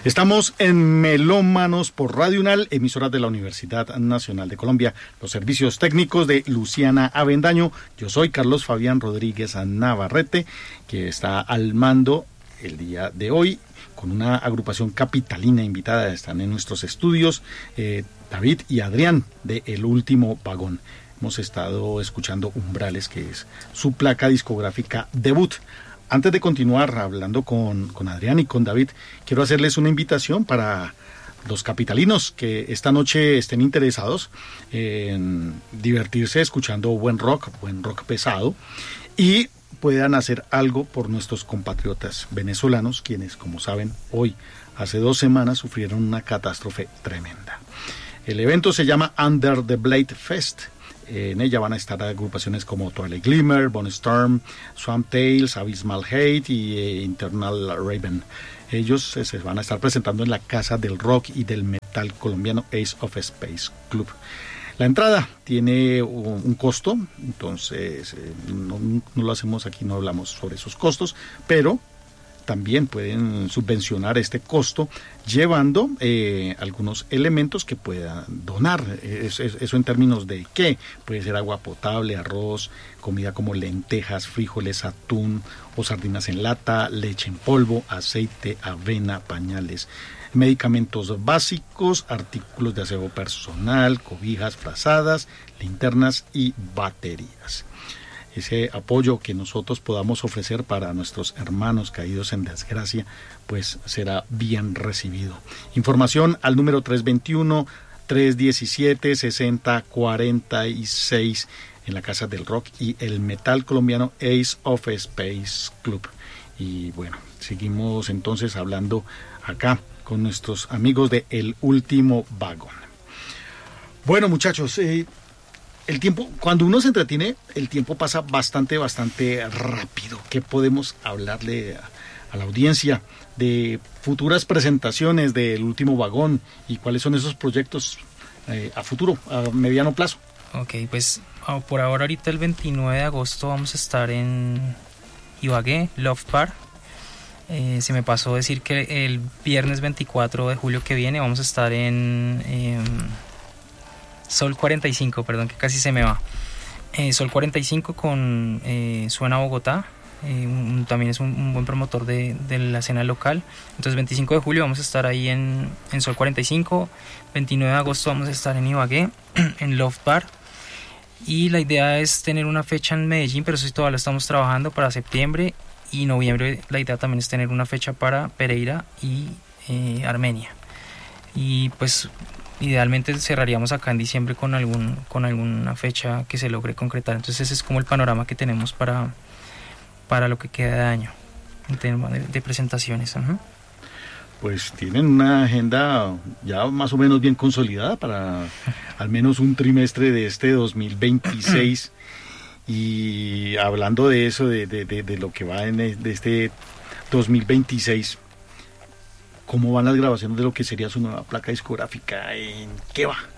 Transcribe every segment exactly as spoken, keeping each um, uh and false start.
Estamos en Melómanos por Radio UNAL, emisoras de la Universidad Nacional de Colombia. Los servicios técnicos de Luciana Avendaño. Yo soy Carlos Fabián Rodríguez Navarrete, que está al mando el día de hoy con una agrupación capitalina invitada. Están en nuestros estudios eh, David y Adrián de El Último Vagón. Hemos estado escuchando Umbrales, que es su placa discográfica debut. Antes de continuar hablando con, con Adrián y con David, quiero hacerles una invitación para los capitalinos que esta noche estén interesados en divertirse escuchando buen rock, buen rock pesado, y puedan hacer algo por nuestros compatriotas venezolanos, quienes, como saben, hoy, hace dos semanas, sufrieron una catástrofe tremenda. El evento se llama Under the Blade Fest. En ella van a estar agrupaciones como Twilight Glimmer, Bone Storm, Swamp Tales, Abysmal Hate y eh, Internal Raven. Ellos eh, se van a estar presentando en la Casa del Rock y del Metal colombiano Ace of Space Club. La entrada tiene un, un costo, entonces eh, no, no lo hacemos aquí, no hablamos sobre esos costos, pero también pueden subvencionar este costo llevando eh, algunos elementos que puedan donar. Eso, eso en términos de qué, puede ser agua potable, arroz, comida como lentejas, frijoles, atún o sardinas en lata, leche en polvo, aceite, avena, pañales, medicamentos básicos, artículos de aseo personal, cobijas, frazadas, linternas y baterías. Ese apoyo que nosotros podamos ofrecer para nuestros hermanos caídos en desgracia, pues será bien recibido. Información al número tres dos uno, tres uno siete, seis cero cuatro seis en la Casa del Rock y el Metal colombiano Ace of Space Club. Y bueno, seguimos entonces hablando acá con nuestros amigos de El Último Vagón. Bueno, muchachos, eh, el tiempo, cuando uno se entretiene, el tiempo pasa bastante, bastante rápido. ¿Qué podemos hablarle a, a la audiencia de futuras presentaciones del Último Vagón y cuáles son esos proyectos eh, a futuro, a mediano plazo? Ok, pues por ahora, ahorita el veintinueve de agosto vamos a estar en Ibagué, Love Bar. Eh, se me pasó decir que el viernes veinticuatro de julio que viene vamos a estar en... Eh, Sol cuarenta y cinco, perdón, que casi se me va. Eh, Sol cuarenta y cinco con eh, Suena Bogotá, eh, un, también es un, un buen promotor de, de la escena local. Entonces veinticinco de julio vamos a estar ahí en, en Sol cuarenta y cinco, veintinueve de agosto vamos a estar en Ibagué, en Love Bar. Y la idea es tener una fecha en Medellín, pero eso sí todavía lo estamos trabajando para septiembre y noviembre. La idea también es tener una fecha para Pereira y eh, Armenia. Y pues idealmente cerraríamos acá en diciembre con algún con alguna fecha que se logre concretar. Entonces ese es como el panorama que tenemos para, para lo que queda de año en tema de, de presentaciones. Uh-huh. Pues tienen una agenda ya más o menos bien consolidada para al menos un trimestre de este dos mil veintiséis. Y hablando de eso, de, de, de, de lo que va en de este dos mil veintiséis, ¿cómo van las grabaciones de lo que sería su nueva placa discográfica? ¿En qué va?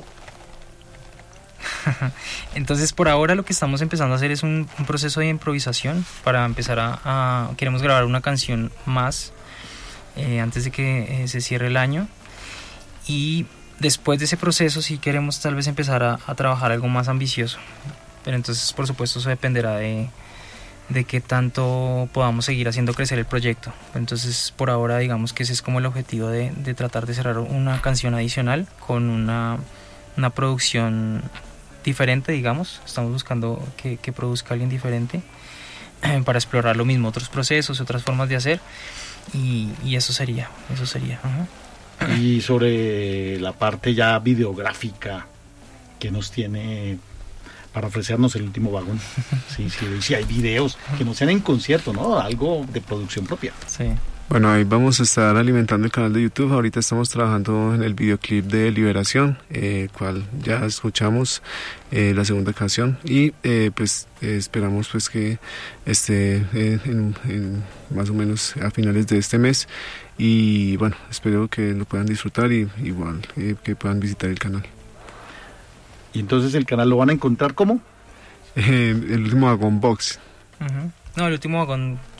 Entonces, por ahora lo que estamos empezando a hacer es un, un proceso de improvisación para empezar a, a... Queremos grabar una canción más eh, antes de que eh, se cierre el año. Y después de ese proceso sí queremos tal vez empezar a, a trabajar algo más ambicioso. Pero entonces, por supuesto, eso dependerá de... de qué tanto podamos seguir haciendo crecer el proyecto. Entonces, por ahora, digamos que ese es como el objetivo de, de tratar de cerrar una canción adicional con una, una producción diferente, digamos. Estamos buscando que, que produzca alguien diferente eh, para explorar lo mismo, otros procesos, otras formas de hacer, y, y eso sería, eso sería. Uh-huh. Y sobre la parte ya videográfica que nos tiene para ofrecernos El Último Vagón. Sí, sí, sí, hay videos que no sean en concierto, ¿no? Algo de producción propia. Sí. Bueno, ahí vamos a estar alimentando el canal de YouTube. Ahorita estamos trabajando en el videoclip de Liberación, eh, cual ya escuchamos eh, la segunda canción, y eh, pues eh, esperamos pues que esté eh, en, en más o menos a finales de este mes, y bueno, espero que lo puedan disfrutar y igual eh, que puedan visitar el canal. Y entonces el canal lo van a encontrar ¿cómo? Eh, el Último Vagón Box. Uh-huh. No, El Último Vagón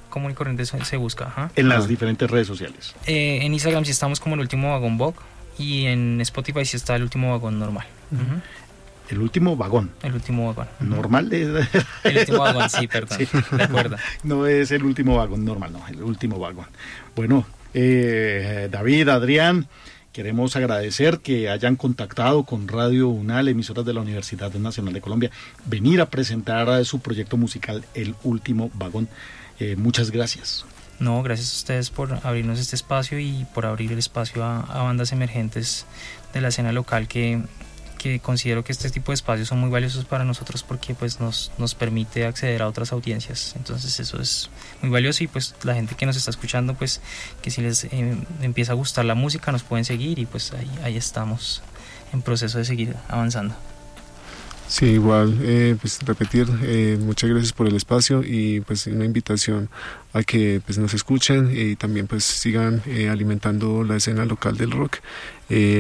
común y corriente se, se busca. Ajá. En las Ah. diferentes redes sociales. Eh, en Instagram sí estamos como el último vagón Vogue y en Spotify sí está el último vagón normal. Ujú. El último vagón. El último vagón. Ujú. Normal es... El último vagón, sí, perdón. Sí. Recuerda. No es el último vagón normal, no, el último vagón. Bueno, eh, David, Adrián, queremos agradecer que hayan contactado con Radio UNAL, emisoras de la Universidad Nacional de Colombia, venir a presentar su proyecto musical El Último Vagón. Eh, muchas gracias. No, gracias a ustedes por abrirnos este espacio y por abrir el espacio a, a bandas emergentes de la escena local que, que considero que este tipo de espacios son muy valiosos para nosotros porque pues nos, nos permite acceder a otras audiencias. Entonces eso es muy valioso y pues la gente que nos está escuchando pues que si les eh, empieza a gustar la música nos pueden seguir y pues ahí, ahí estamos en proceso de seguir avanzando. Sí, igual, eh, pues repetir, eh, muchas gracias por el espacio y pues una invitación a que pues nos escuchen y también pues sigan eh, alimentando la escena local del rock. Eh,